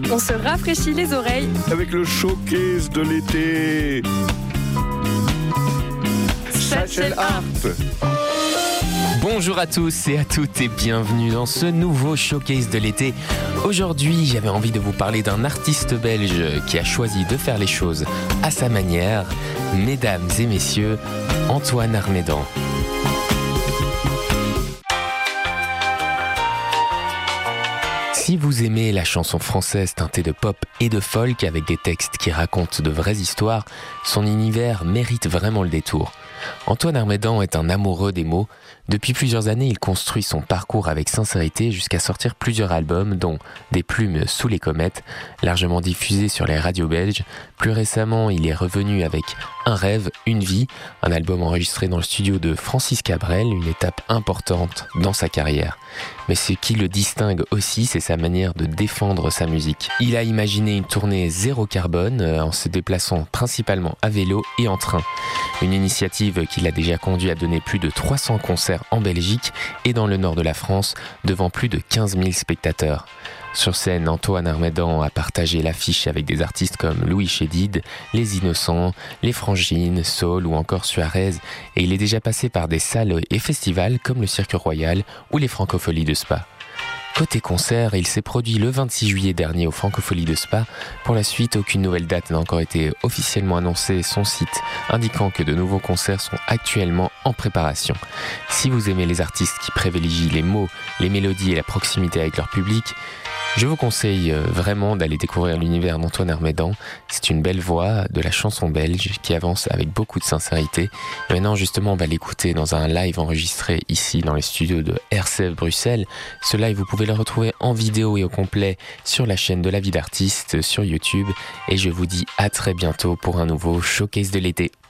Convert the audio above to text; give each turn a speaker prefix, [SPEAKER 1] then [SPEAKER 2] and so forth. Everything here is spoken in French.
[SPEAKER 1] On se rafraîchit les oreilles
[SPEAKER 2] avec le showcase de l'été. Satchel Art.
[SPEAKER 3] Bonjour à tous et à toutes et bienvenue dans ce nouveau showcase de l'été. Aujourd'hui, j'avais envie de vous parler d'un artiste belge qui a choisi de faire les choses à sa manière. Mesdames et messieurs, Antoine Armédan. Si vous aimez la chanson française teintée de pop et de folk avec des textes qui racontent de vraies histoires, son univers mérite vraiment le détour. Antoine Armédan est un amoureux des mots. Depuis plusieurs années, il construit son parcours avec sincérité jusqu'à sortir plusieurs albums, dont Des plumes sous les comètes, largement diffusés sur les radios belges. Plus récemment, il est revenu avec Un rêve, une vie, un album enregistré dans le studio de Francis Cabrel, une étape importante dans sa carrière. Mais ce qui le distingue aussi, c'est sa manière de défendre sa musique. Il a imaginé une tournée zéro carbone en se déplaçant principalement à vélo et en train. Une initiative qui l'a déjà conduit à donner plus de 300 concerts en Belgique et dans le nord de la France, devant plus de 15 000 spectateurs. Sur scène, Antoine Armédan a partagé l'affiche avec des artistes comme Louis Chédid, Les Innocents, Les Frangines, Saul ou encore Suarez, et il est déjà passé par des salles et festivals comme le Cirque Royal ou les Francopholies de Spa. Côté concert, il s'est produit le 26 juillet dernier aux Francopholies de Spa. Pour la suite, aucune nouvelle date n'a encore été officiellement annoncée, son site indiquant que de nouveaux concerts sont actuellement en préparation. Si vous aimez les artistes qui privilégient les mots, les mélodies et la proximité avec leur public, je vous conseille vraiment d'aller découvrir l'univers d'Antoine Armédan. C'est une belle voix de la chanson belge qui avance avec beaucoup de sincérité. Et maintenant, justement, on va l'écouter dans un live enregistré ici dans les studios de RCF Bruxelles. Ce live, vous pouvez le retrouver en vidéo et au complet sur la chaîne de La Vie d'Artiste sur YouTube. Et je vous dis à très bientôt pour un nouveau showcase de l'été.